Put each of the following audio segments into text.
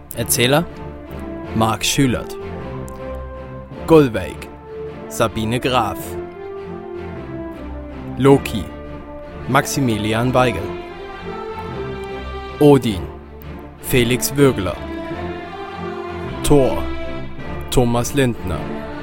Erzähler Marc Schülert. Gullveig Sabine Graf. Loki Maximilian Weigel. Odin Felix Würgler. Thor Thomas Lindner.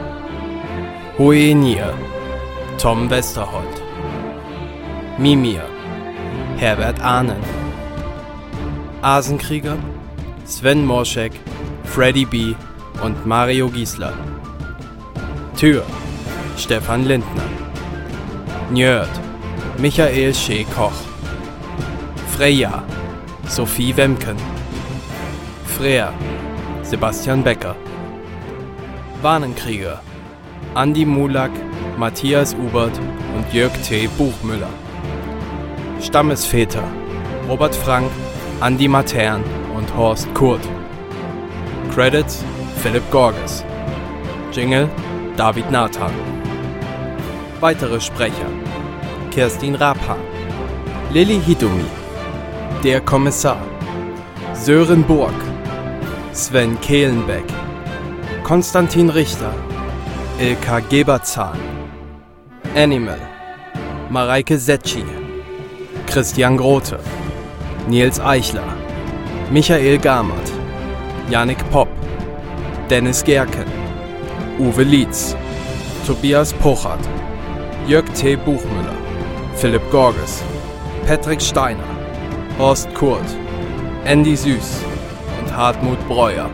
Hoenir Tom Westerholt. Mimir Herbert Ahnen. Asenkrieger Sven Morschek, Freddy B. und Mario Giesler. Tyr Stefan Lindner. Njörd Michael Schee-Koch. Freya Sophie Wemken. Freer Sebastian Becker. Warnenkrieger Andi Mulak, Matthias Ubert und Jörg T. Buchmüller. Stammesväter Robert Frank, Andi Matern und Horst Kurt. Credits Philipp Gorges. Jingle David Nathan. Weitere Sprecher Kerstin Rapha, Lilly Hitomi, Der Kommissar, Sören Burg, Sven Kehlenbeck, Konstantin Richter, Ilka Geberzahn, Animal, Mareike Setschi, Christian Grote, Nils Eichler, Michael Gamert, Yannick Popp, Dennis Gerken, Uwe Lietz, Tobias Pochert, Jörg T. Buchmüller, Philipp Gorges, Patrick Steiner, Horst Kurt, Andy Süß und Hartmut Breuer.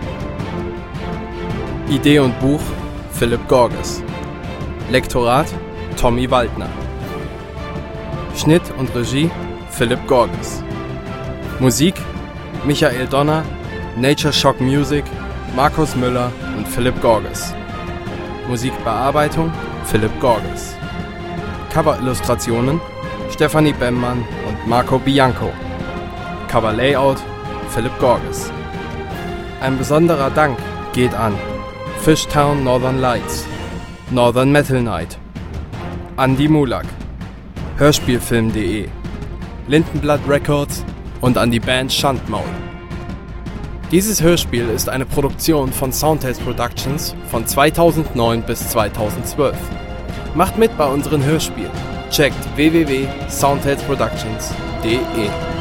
Idee und Buch Philipp Gorges. Lektorat Tommy Waldner. Schnitt und Regie Philipp Gorges. Musik Michael Donner, Nature Shock Music, Markus Müller und Philipp Gorges. Musikbearbeitung Philipp Gorges. Coverillustrationen Stefanie Bemmmann und Marco Bianco. Coverlayout Philipp Gorges. Ein besonderer Dank geht an Fishtown Northern Lights, Northern Metal Night, Andi Mulak, Hörspielfilm.de, Lindenblatt Records und an die Band Schandmaul. Dieses Hörspiel ist eine Produktion von Soundtales Productions von 2009 bis 2012. Macht mit bei unseren Hörspielen. Checkt www.soundtalesproductions.de.